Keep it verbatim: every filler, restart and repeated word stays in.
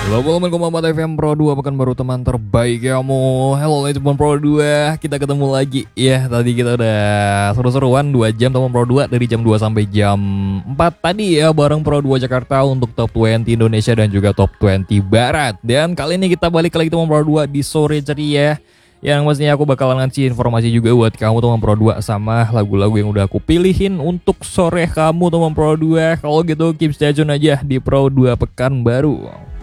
Halo teman kombat F M Pro dua, pekan baru teman terbaik kamu. Halo teman Pro dua, kita ketemu lagi. Ya, tadi kita udah seru-seruan dua jam teman Pro dua, dari jam dua sampai jam empat tadi ya, bareng Pro dua Jakarta untuk top dua puluh Indonesia dan juga top dua puluh Barat. Dan kali ini kita balik lagi teman Pro dua di sore ceria, yang pastinya aku bakalan ngasih informasi juga buat kamu teman Pro dua, sama lagu-lagu yang udah aku pilihin untuk sore kamu teman Pro dua. Kalau gitu keep stay tune aja di Pro dua pekan baru.